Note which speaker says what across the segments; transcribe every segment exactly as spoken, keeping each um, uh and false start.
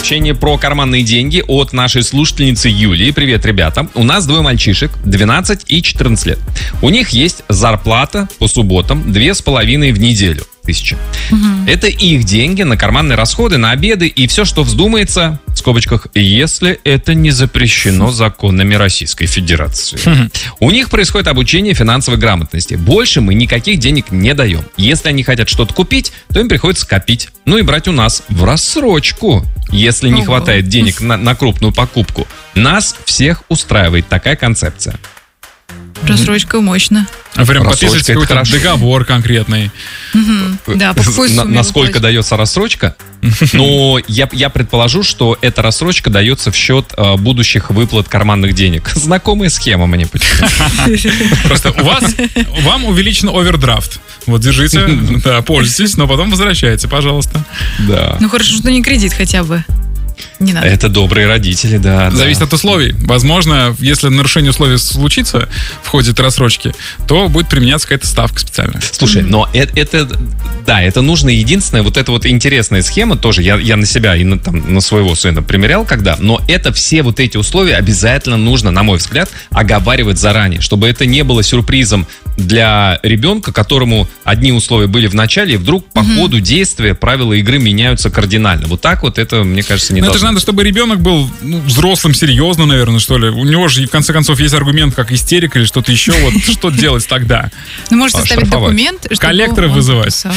Speaker 1: сообщение про карманные деньги от нашей слушательницы Юлии. Привет, ребята. У нас двое мальчишек, двенадцать и четырнадцать лет. У них есть зарплата по субботам две с половиной в неделю. Тысячи. Угу. Это их деньги на карманные расходы, на обеды и все, что вздумается, в скобочках, если это не запрещено законами Российской Федерации. Угу. У них происходит обучение финансовой грамотности. Больше мы никаких денег не даем. Если они хотят что-то купить, то им приходится копить. Ну и брать у нас в рассрочку, если не Ого. хватает денег на, на крупную покупку. Нас всех устраивает такая концепция.
Speaker 2: Рассрочка мощно.
Speaker 3: А прям подписываете какой-то хорошо. договор конкретный.
Speaker 2: Угу. Да, по какой сумме
Speaker 1: Насколько дается рассрочка? Но я, я предположу, что эта рассрочка дается в счет э, будущих выплат карманных денег. Знакомая схема мне почему-то.
Speaker 3: Просто у вас, вам увеличен овердрафт. Вот, держите, да, пользуйтесь, но потом возвращайте, пожалуйста.
Speaker 1: Да.
Speaker 2: Ну, хорошо, что не кредит хотя бы. Не надо.
Speaker 1: Это добрые родители, да.
Speaker 3: Зависит
Speaker 1: да.
Speaker 3: от условий. Возможно, если нарушение условий случится в ходе этой рассрочки, то будет применяться какая-то ставка специальная.
Speaker 1: Слушай, mm-hmm. но это, это, да, это нужно единственное, вот эта вот интересная схема тоже, я, я на себя и на, там, на своего сына примерял когда, но это все вот эти условия обязательно нужно, на мой взгляд, оговаривать заранее, чтобы это не было сюрпризом для ребенка, которому одни условия были в начале, и вдруг по mm-hmm. ходу действия правила игры меняются кардинально. Вот так вот это, мне кажется, не
Speaker 3: но
Speaker 1: должно.
Speaker 3: Это же надо, чтобы ребенок был ну, взрослым, серьезно, наверное, что ли. У него же, в конце концов, есть аргумент, как истерика или что-то еще. Вот что делать тогда?
Speaker 2: Ну, можете составить документ.
Speaker 3: Коллекторов вызывать.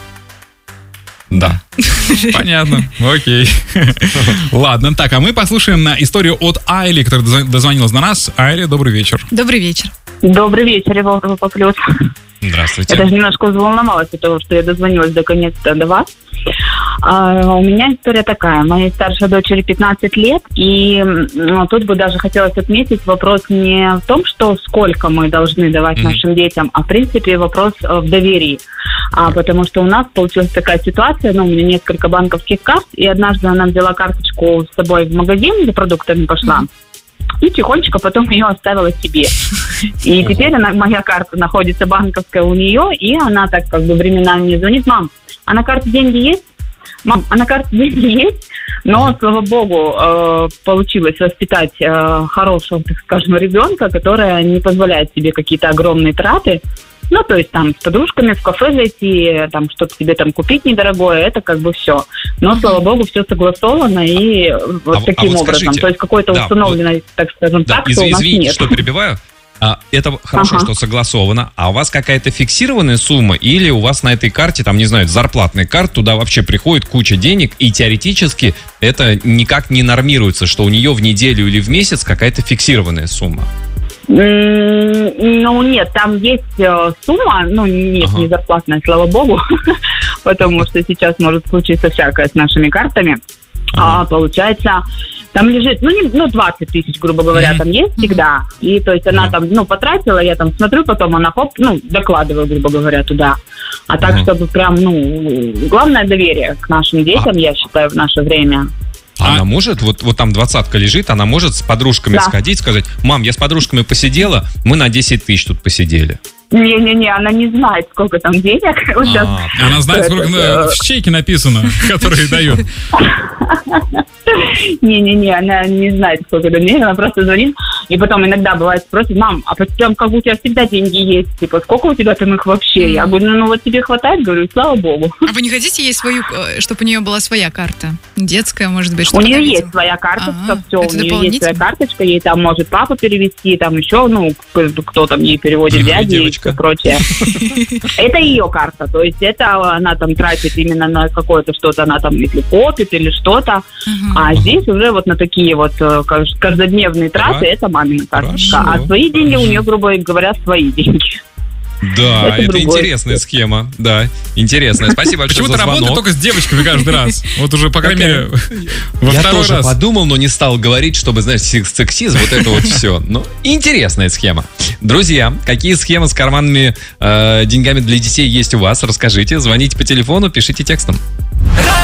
Speaker 1: Да.
Speaker 3: Понятно. Окей. Ладно, так, а мы послушаем на историю от Айли, которая дозвонилась до нас. Айли, добрый вечер.
Speaker 2: Добрый вечер.
Speaker 4: Добрый вечер, Европа плюс.
Speaker 1: Здравствуйте.
Speaker 4: Я даже немножко взволновалась от того, что я дозвонилась наконец-то до вас. А, у меня история такая. Моей старшей дочери пятнадцать лет, и ну, тут бы даже хотелось отметить вопрос не в том, что сколько мы должны давать mm-hmm. нашим детям, а в принципе вопрос в доверии. А, потому что у нас получилась такая ситуация, ну, у меня несколько банковских карт, и однажды она взяла карточку с собой в магазин, за продуктами пошла. И тихонечко потом ее оставила себе. И теперь она, моя карта находится банковская у нее, и она так как бы временами мне звонит: мам, а на карте деньги есть? Мам, а на карте деньги есть? Но, слава богу, э, получилось воспитать э, хорошего, так скажем, ребенка, которая не позволяет себе какие-то огромные траты. Ну, то есть там с подружками в кафе зайти, там что-то себе там купить недорогое, это как бы все. Но, слава богу, все согласовано и вот а, таким а вот образом. Скажите, то есть какой-то да, установленной, вот, так скажем, да, так,
Speaker 1: из,
Speaker 4: что у нас
Speaker 1: извините,
Speaker 4: нет.
Speaker 1: что перебиваю. А, это хорошо, ага. что согласовано. А у вас какая-то фиксированная сумма или у вас на этой карте, там, не знаю, зарплатная карта, туда вообще приходит куча денег, и теоретически это никак не нормируется, что у нее в неделю или в месяц какая-то фиксированная сумма?
Speaker 4: Ну, нет, там есть э, сумма, ну, нет, ага. не зарплатная, слава богу, потому что сейчас может случиться всякое с нашими картами. Ага. А, получается, там лежит, ну, не, ну, двадцать тысяч, грубо говоря, mm-hmm. там есть всегда. И, то есть, она mm-hmm. там, ну, потратила, я там смотрю, потом она, хоп, ну, докладываю, грубо говоря, туда. А так, mm-hmm. чтобы прям, ну, главное доверие к нашим детям, а. я считаю, в наше время.
Speaker 1: Она а? может, вот, вот там двадцатка лежит, она может с подружками да. сходить, сказать: мам, я с подружками посидела, мы на десять тысяч тут посидели.
Speaker 4: Не-не-не, она не знает, сколько там денег. Вот сейчас,
Speaker 3: она знает, сколько это, в чеке написано, которые дают.
Speaker 4: Не-не-не, она не знает, сколько там денег, она просто звонит. И потом иногда бывает спросит: мам, а потом как у тебя всегда деньги есть? Типа, сколько у тебя там их вообще? Я говорю: ну вот тебе хватает, говорю, слава богу.
Speaker 2: А вы не хотите ей свою, чтобы у нее была своя карта? Детская, может быть, что-то?
Speaker 4: У нее есть своя карточка,
Speaker 2: А-а,
Speaker 4: все, у нее есть своя карточка, ей там может папа перевести, там еще, ну, кто там ей переводит, дядя и все прочее. Это ее карта, то есть это она там тратит именно на какое-то что-то, она там или копит, или что-то, а здесь уже вот на такие вот каждодневные траты это мамина карточка, а свои деньги у нее, грубо говоря, свои деньги.
Speaker 1: Да, это, это интересная схема. Да, интересная. Спасибо большое за звонок.
Speaker 3: Почему-то работает только с девочками каждый раз. Вот уже, по крайней мере, во
Speaker 1: Я
Speaker 3: второй
Speaker 1: тоже
Speaker 3: раз.
Speaker 1: подумал, но не стал говорить, чтобы, знаешь, сексизм, вот это вот все. Ну, интересная схема. Друзья, какие схемы с карманными э, деньгами для детей есть у вас? Расскажите, звоните по телефону, пишите текстом.